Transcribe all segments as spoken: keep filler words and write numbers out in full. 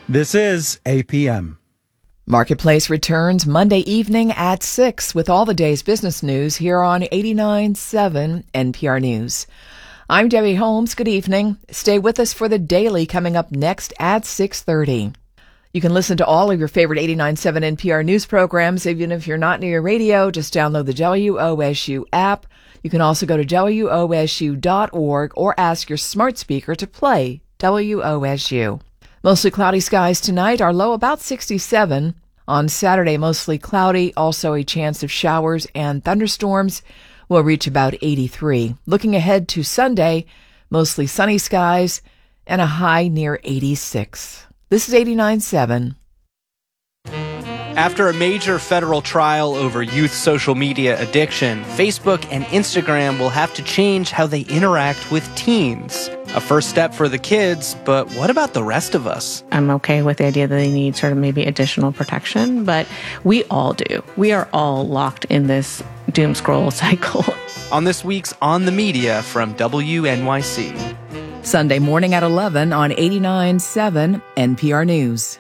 This is A P M. Marketplace returns Monday evening at six with all the day's business news here on eighty-nine point seven N P R News. I'm Debbie Holmes. Good evening. Stay with us for the Daily coming up next at six thirty. You can listen to all of your favorite eighty-nine point seven N P R news programs. Even if you're not near your radio, just download the W O S U app. You can also go to W O S U dot org or ask your smart speaker to play W O S U. Mostly cloudy skies tonight, our low about sixty-seven. On Saturday, mostly cloudy, also a chance of showers and thunderstorms. Will reach about eighty-three. Looking ahead to Sunday, mostly sunny skies and a high near eighty-six. This is eighty-nine point seven. After a major federal trial over youth social media addiction, Facebook and Instagram will have to change how they interact with teens. A first step for the kids, but what about the rest of us? I'm okay with the idea that they need sort of maybe additional protection, but we all do. We are all locked in this doom scroll cycle. On this week's On the Media from W N Y C. Sunday morning at eleven on eighty-nine point seven N P R News.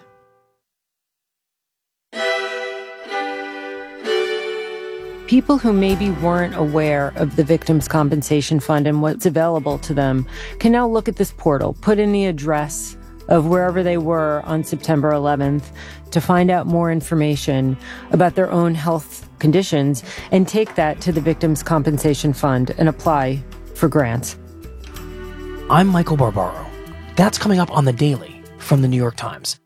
People who maybe weren't aware of the Victims' Compensation Fund and what's available to them can now look at this portal, put in the address of wherever they were on September eleventh to find out more information about their own health conditions and take that to the Victims' Compensation Fund and apply for grants. I'm Michael Barbaro. That's coming up on The Daily from the New York Times.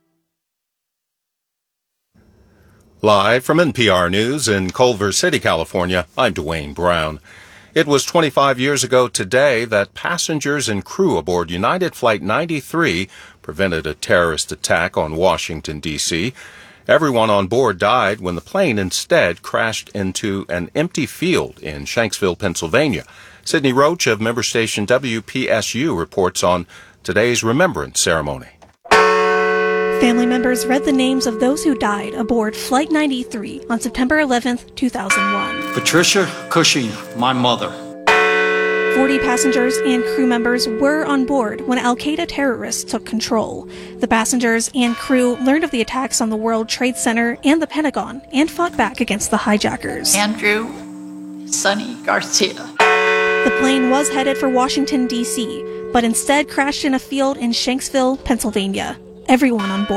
Live from N P R News in Culver City, California, I'm Dwayne Brown. It was twenty-five years ago today that passengers and crew aboard United Flight ninety-three prevented a terrorist attack on Washington, D C Everyone on board died when the plane instead crashed into an empty field in Shanksville, Pennsylvania. Sydney Roach of member station W P S U reports on today's remembrance ceremony. Family members read the names of those who died aboard Flight ninety-three on September eleventh, two thousand one. Patricia Cushing, my mother. forty passengers and crew members were on board when Al-Qaeda terrorists took control. The passengers and crew learned of the attacks on the World Trade Center and the Pentagon and fought back against the hijackers. Andrew Sonny Garcia. The plane was headed for Washington, D C, but instead crashed in a field in Shanksville, Pennsylvania. Everyone on board